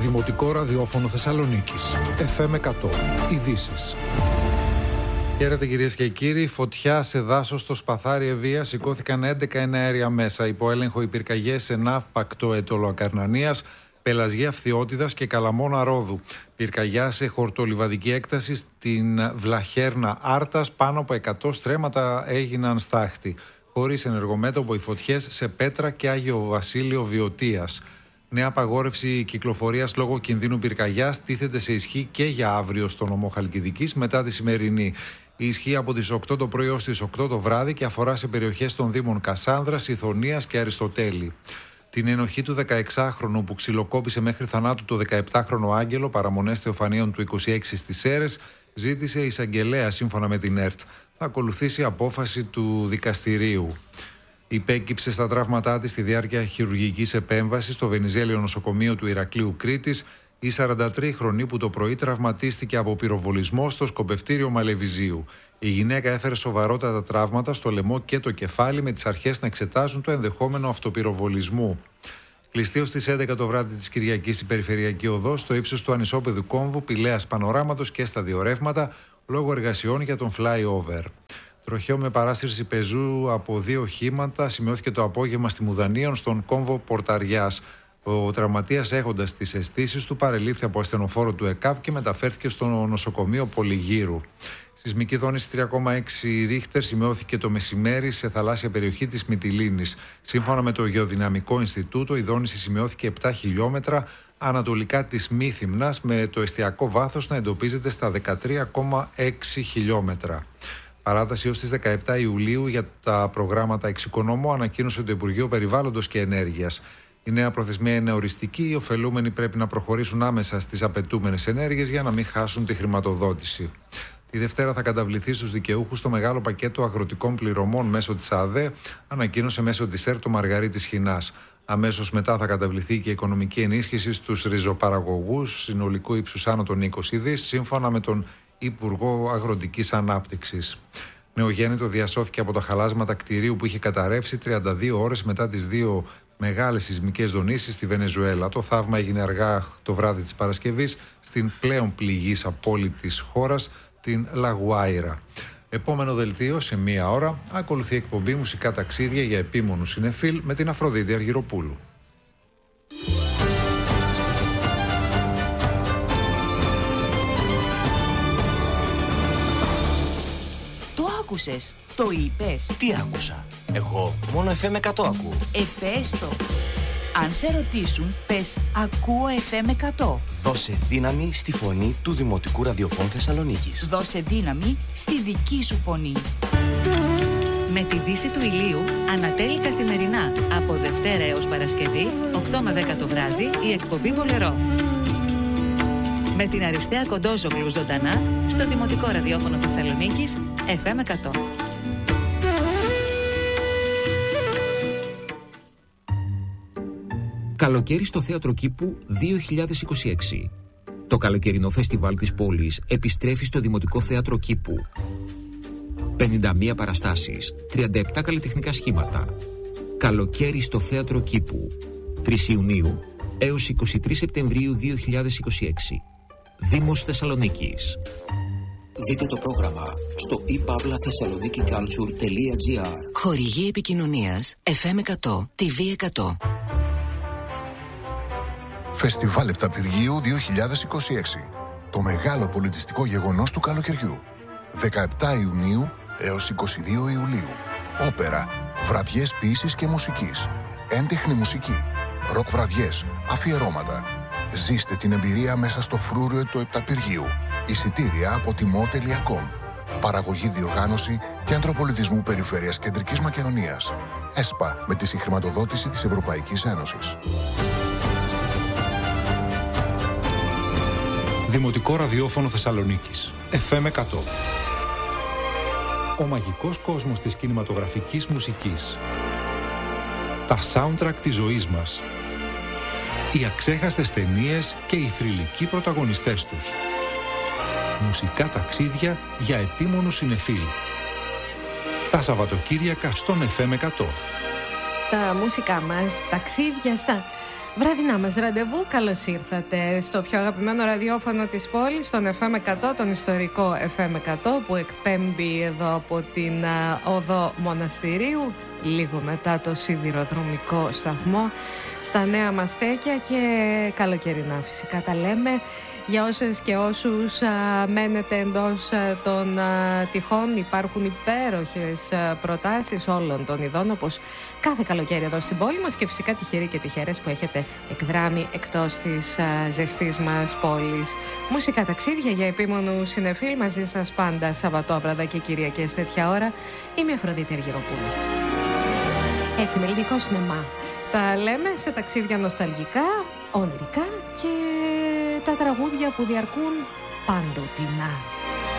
Δημοτικό ραδιόφωνο Θεσσαλονίκης. FM 100. Ειδήσεις. Χαίρετε κυρίες και κύριοι. Φωτιά σε δάσος στο Σπαθάρι Ευβοία. Σηκώθηκαν 11 εναέρια μέσα. Υπό έλεγχο οι πυρκαγιές σε Ναύπακτο Έτωλο Ακαρνανίας, Πελασγία Φθιώτιδας και Καλαμώνα Ρόδου. Πυρκαγιά σε χορτολιβαδική έκταση στην Βλαχέρνα Άρτας. Πάνω από 100 στρέμματα έγιναν στάχτη. Χωρίς ενεργομέτωπο οι φωτιές σε Πέτρα και Άγιο Βασίλειο Βιωτίας. Νέα απαγόρευση κυκλοφορίας λόγω κινδύνου πυρκαγιάς τίθεται σε ισχύ και για αύριο στο νομό Χαλκιδικής μετά τη σημερινή. Η ισχύ από τις 8 το πρωί ως τις 8 το βράδυ και αφορά σε περιοχές των Δήμων Κασάνδρας, Ιθωνίας και Αριστοτέλη. Την ενοχή του 16χρονου που ξυλοκόπησε μέχρι θανάτου το 17χρονο Άγγελο, παραμονές Θεοφανίων του 26 στις Σέρρες, ζήτησε εισαγγελέα σύμφωνα με την ΕΡΤ. Θα ακολουθήσει απόφαση του δικαστηρίου. Υπέκυψε στα τραύματά της στη διάρκεια χειρουργικής επέμβασης στο Βενιζέλιο νοσοκομείο του Ηρακλείου Κρήτης η 43χρονη που το πρωί τραυματίστηκε από πυροβολισμό στο σκοπευτήριο Μαλεβιζίου. Η γυναίκα έφερε σοβαρότατα τραύματα στο λαιμό και το κεφάλι, με τις αρχές να εξετάζουν το ενδεχόμενο αυτοπυροβολισμού. Κλειστή ως τις 11 το βράδυ της Κυριακής η περιφερειακή οδός στο ύψος του ανισόπεδου κόμβου Πηλαίας Πανοράματος και στα δύο ρεύματα λόγω εργασιών για τον flyover. Τροχαίο με παράσυρση πεζού από 2 οχήματα σημειώθηκε το απόγευμα στη Μουδανίων στον κόμβο Πορταριάς. Ο τραυματίας, έχοντας τις αισθήσεις του, παρελήφθη από ασθενοφόρο του ΕΚΑΒ και μεταφέρθηκε στο νοσοκομείο Πολυγύρου. Σεισμική δόνηση 3,6 ρίχτερ σημειώθηκε το μεσημέρι σε θαλάσσια περιοχή της Μυτιλήνης. Σύμφωνα με το Γεωδυναμικό Ινστιτούτο, η δόνηση σημειώθηκε 7 χιλιόμετρα ανατολικά της Μύθυμνας, με το εστιακό βάθος να εντοπίζεται στα 13,6 χιλιόμετρα. Παράταση ως τις 17 Ιουλίου για τα προγράμματα εξοικονόμου ανακοίνωσε το Υπουργείο Περιβάλλοντος και Ενέργειας. Η νέα προθεσμία είναι οριστική. Οι ωφελούμενοι πρέπει να προχωρήσουν άμεσα στις απαιτούμενες ενέργειες για να μην χάσουν τη χρηματοδότηση. Τη Δευτέρα θα καταβληθεί στους δικαιούχους το μεγάλο πακέτο αγροτικών πληρωμών μέσω της ΑΔΕ, ανακοίνωσε μέσω της ΕΡΤ ο Μαργαρίτης Χινάς. Αμέσως μετά θα καταβληθεί και η οικονομική ενίσχυση στους ριζοπαραγωγούς συνολικού ύψους άνω των 20 δις, σύμφωνα με τον Υπουργό Αγροτικής Ανάπτυξης. Νεογέννητο διασώθηκε από τα χαλάσματα κτηρίου που είχε καταρρεύσει 32 ώρες μετά τις 2 μεγάλες σεισμικές δονήσεις στη Βενεζουέλα. Το θαύμα έγινε αργά το βράδυ της Παρασκευής στην πλέον πληγής πόλη της χώρας, την Λαγουάιρα. Επόμενο δελτίο σε 1 ώρα. Ακολουθεί εκπομπή Μουσικά Ταξίδια για επίμονους συνεφίλ με την Αφροδίτη Αργυροπούλου. Άκουσες, το είπες. Τι άκουσα? Εγώ μόνο FM 100 ακούω. Πες το. Αν σε ρωτήσουν, πες ακούω FM 100. Δώσε δύναμη στη φωνή του Δημοτικού Ραδιοφώνου Θεσσαλονίκης. Δώσε δύναμη στη δική σου φωνή. Με τη δύση του ηλίου, ανατέλει καθημερινά από Δευτέρα έως Παρασκευή, 8 με 10 το βράδυ, η εκπομπή Βολερό. Με την Αριστεία Κοντόζογλου ζωντανά στο Δημοτικό Ραδιόφωνο Θεσσαλονίκης, FM 100. Καλοκαίρι στο Θέατρο Κήπου 2026. Το καλοκαιρινό φεστιβάλ της πόλης επιστρέφει στο Δημοτικό Θέατρο Κήπου. 51 παραστάσεις, 37 καλλιτεχνικά σχήματα. Καλοκαίρι στο Θέατρο Κήπου, 3 Ιουνίου έως 23 Σεπτεμβρίου 2026. Δήμος Θεσσαλονίκης. Δείτε το πρόγραμμα στο epavlathessaloniki.culture.gr. Χορηγή επικοινωνίας FM 100, TV 100. Φεστιβάλ Επταπηργίου 2026. Το μεγάλο πολιτιστικό γεγονός του καλοκαιριού. 17 Ιουνίου έως 22 Ιουλίου. Όπερα, βραδιές ποίησης και μουσικής, έντεχνη μουσική, ροκ βραδιές, αφιερώματα. Ζήστε την εμπειρία μέσα στο φρούριο του Επταπηργίου. Εισιτήρια από timo.com. Παραγωγή, διοργάνωση Κέντρο Πολιτισμού Περιφέρειας Κεντρικής Μακεδονίας. ΕΣΠΑ, με τη συγχρηματοδότηση της Ευρωπαϊκής Ένωσης. Δημοτικό Ραδιόφωνο Θεσσαλονίκης. FM 100. Ο μαγικός κόσμος της κινηματογραφικής μουσικής. Τα soundtrack της ζωής μας. Οι αξέχαστες ταινίες και οι θρυλικοί πρωταγωνιστές τους. Μουσικά ταξίδια για επίμονους συνεφίλ. Τα Σαββατοκύριακα στον FM 100. Στα μουσικά μας ταξίδια, στα Βραδινά μας ραντεβού, καλώς ήρθατε στο πιο αγαπημένο ραδιόφωνο της πόλης, τον FM 100, τον ιστορικό FM 100 που εκπέμπει εδώ από την οδό Μοναστηρίου, λίγο μετά το σιδηροδρομικό σταθμό, στα νέα μας στέκια και καλοκαιρινά φυσικά τα λέμε. Για όσες και όσους μένετε εντός των τυχών, υπάρχουν υπέροχες προτάσεις όλων των ειδών, όπως κάθε καλοκαίρι εδώ στην πόλη μας, και φυσικά τυχεροί και τυχερές που έχετε εκδράμει εκτός της ζεστής μας πόλης. Μουσικά ταξίδια για επίμονους συνεφίλ, μαζί σας πάντα Σαββατόβραδα και Κυριακές τέτοια ώρα. Είμαι η Αφροδίτη Αργυροπούλου. Έτσι, με ελληνικό σινεμά τα λέμε, σε ταξίδια νοσταλγικά, ονειρικά και τα τραγούδια που διαρκούν παντοτινά.